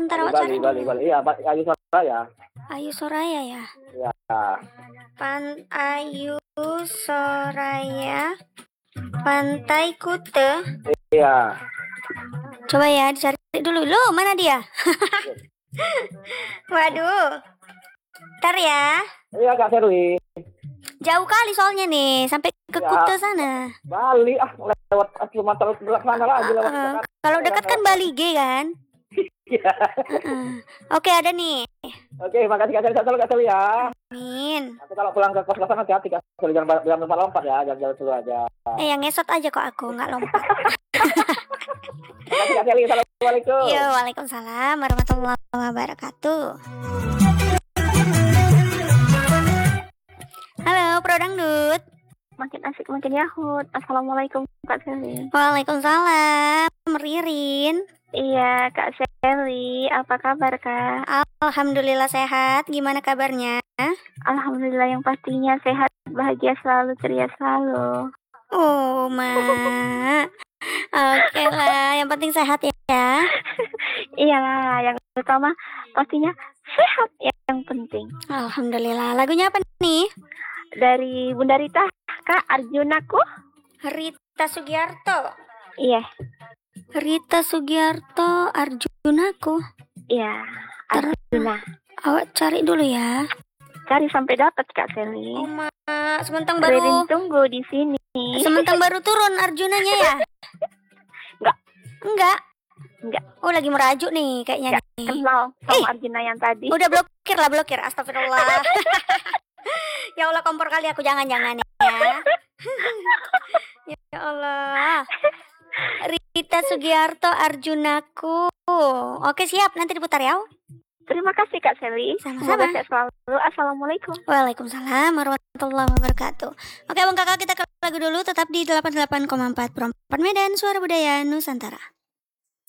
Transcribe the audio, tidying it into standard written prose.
Sebentar Bali, awak cari Bali, dulu. Bali. Iya, Ayu Soraya. Ayu Soraya ya. Iya. Ayu Soraya Pantai Kute. Iya. Coba ya dicari dulu. Loh, mana dia? Waduh. Ntar ya. Iya, Kak Serwi. Jauh kali soalnya nih, sampai ke Ya. Kute sana. Bali, lewat kilometer sana lagi lewat. Kalau dekat kan Bali G kan? Iya. Oke, ada nih. Oke, makasih Kak Serwi. Satu Kak Serwi ya. Amin. Nanti kalau pulang ke kos-kosan hati-hati Kak Serwi, jangan lompat-lompat ya, jangan dulu aja. Yang ngesot aja kok aku, nggak lompat. Makasih Kak Serwi. Assalamualaikum. Yo, waalaikumsalam warahmatullahi wabarakatuh. Halo, Pro Dangdut. Makin asik makin yahut. Assalamualaikum Kak Seli. Waalaikumsalam, Ririn. Iya Kak Seli, apa kabar Kak? Alhamdulillah sehat. Gimana kabarnya? Alhamdulillah, yang pastinya sehat, bahagia selalu, ceria selalu. Oh, Mak. Oke lah, yang penting sehat ya. Iyalah, yang utama pastinya sehat yang penting. Alhamdulillah. Lagunya apa nih? Dari Bunda Rita, Kak, Arjunaku. Rita Sugiarto. Iya. Rita Sugiarto, Arjunaku. Iya, Arjuna. Awak cari dulu ya. Cari sampai dapat Kak Seli. Oh, Mak, sementang Ririn baru tunggu di sini. sementang baru turun Arjunanya ya? Enggak. Oh, lagi merajuk nih kayaknya nih. Kenal sama Arjuna yang tadi. Udah blokir. Astagfirullah. Ya Allah, kompor kali aku, jangan ya. Ya Allah. Rita Sugiarto, Arjunaku. Oke, siap, nanti diputar ya. Terima kasih Kak Seli. Sama-sama. Semoga sehat selalu. Assalamualaikum. Waalaikumsalam warahmatullahi wabarakatuh. Oke, Bang Kakak, kita ke lagu dulu, tetap di 88,4 Perempat Medan, Suara Budaya Nusantara.